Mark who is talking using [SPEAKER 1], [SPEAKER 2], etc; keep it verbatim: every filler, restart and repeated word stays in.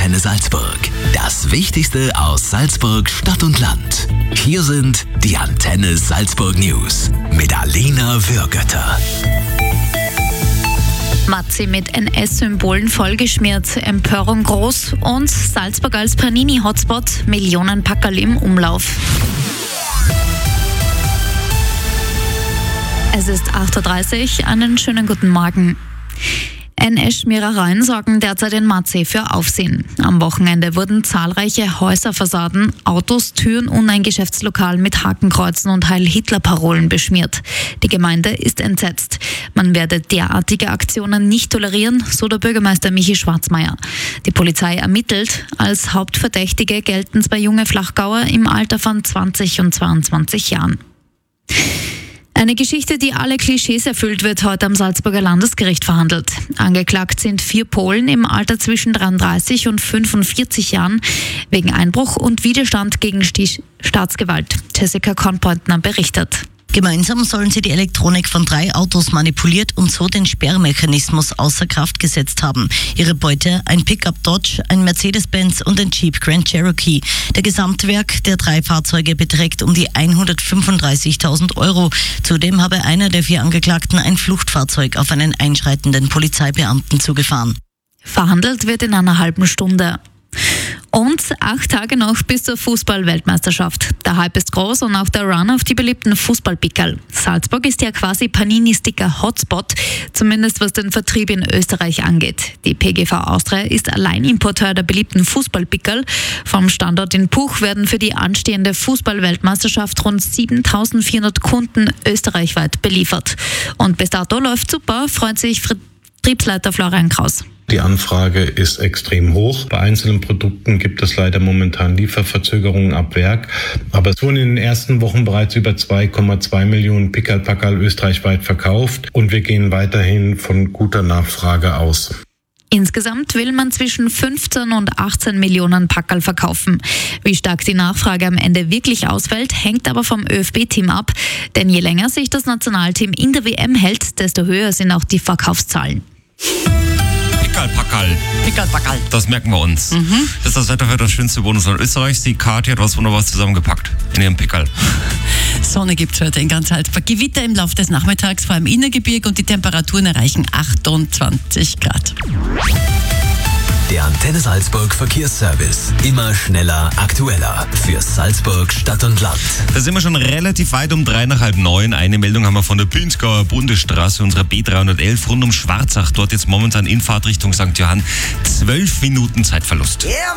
[SPEAKER 1] Antenne Salzburg. Das Wichtigste aus Salzburg, Stadt und Land. Hier sind die Antenne Salzburg News mit Alina Würgötter.
[SPEAKER 2] Matzi mit N S-Symbolen vollgeschmiert, Empörung groß und Salzburg als Panini-Hotspot, Millionen Packerl im Umlauf. Es ist acht Uhr dreißig, einen schönen guten Morgen. N S-Schmierereien sorgen derzeit in Matzi für Aufsehen. Am Wochenende wurden zahlreiche Häuserfassaden, Autos, Türen und ein Geschäftslokal mit Hakenkreuzen und Heil-Hitler-Parolen beschmiert. Die Gemeinde ist entsetzt. Man werde derartige Aktionen nicht tolerieren, so der Bürgermeister Michi Schwarzmeier. Die Polizei ermittelt. Als Hauptverdächtige gelten zwei junge Flachgauer im Alter von zwanzig und zweiundzwanzig Jahren. Eine Geschichte, die alle Klischees erfüllt, wird heute am Salzburger Landesgericht verhandelt. Angeklagt sind vier Polen im Alter zwischen dreiunddreißig und fünfundvierzig Jahren wegen Einbruch und Widerstand gegen die Staatsgewalt. Jessica Kornpointner berichtet.
[SPEAKER 3] Gemeinsam sollen sie die Elektronik von drei Autos manipuliert und so den Sperrmechanismus außer Kraft gesetzt haben. Ihre Beute: ein Pickup Dodge, ein Mercedes-Benz und ein Jeep Grand Cherokee. Der Gesamtwert der drei Fahrzeuge beträgt um die hundertfünfunddreißigtausend Euro. Zudem habe einer der vier Angeklagten ein Fluchtfahrzeug auf einen einschreitenden Polizeibeamten zugefahren.
[SPEAKER 2] Verhandelt wird in einer halben Stunde. Und acht Tage noch bis zur Fußball-Weltmeisterschaft. Der Hype ist groß und auch der Run auf die beliebten Fußballpickerl. Salzburg ist ja quasi Panini-Sticker-Hotspot, zumindest was den Vertrieb in Österreich angeht. Die P G V Austria ist Alleinimporteur der beliebten Fußballpickerl. Vom Standort in Puch werden für die anstehende Fußball-Weltmeisterschaft rund siebentausendvierhundert Kunden österreichweit beliefert. Und bis dato läuft super, freut sich Vertriebsleiter Florian Kraus.
[SPEAKER 4] Die Anfrage ist extrem hoch. Bei einzelnen Produkten gibt es leider momentan Lieferverzögerungen ab Werk. Aber es wurden in den ersten Wochen bereits über zwei Komma zwei Millionen Pickerl-Packerl österreichweit verkauft. Und wir gehen weiterhin von guter Nachfrage aus.
[SPEAKER 2] Insgesamt will man zwischen fünfzehn und achtzehn Millionen Packerl verkaufen. Wie stark die Nachfrage am Ende wirklich ausfällt, hängt aber vom ÖFB-Team ab. Denn je länger sich das Nationalteam in der W M hält, desto höher sind auch die Verkaufszahlen.
[SPEAKER 5] Pickerl-Packerl.
[SPEAKER 3] Pickerl-Packerl.
[SPEAKER 5] Das merken wir uns.
[SPEAKER 2] Mhm.
[SPEAKER 5] Das ist das Wetter für das schönste Bundesland Österreichs. Die Kathi hat was Wunderbares zusammengepackt in ihrem Pickerl.
[SPEAKER 3] Sonne gibt es heute in ganz Salzburg. Gewitter im Laufe des Nachmittags, vor allem im Innergebirge, und die Temperaturen erreichen achtundzwanzig Grad.
[SPEAKER 1] Der Antenne Salzburg Verkehrsservice. Immer schneller, aktueller. Für Salzburg, Stadt und Land.
[SPEAKER 5] Da sind wir schon relativ weit, um drei nach halb neun. Eine Meldung haben wir von der Pinzgauer Bundesstraße, unserer B dreihundertelf, rund um Schwarzach. Dort jetzt momentan in Fahrtrichtung Sankt Johann. Zwölf Minuten Zeitverlust.
[SPEAKER 6] Yeah,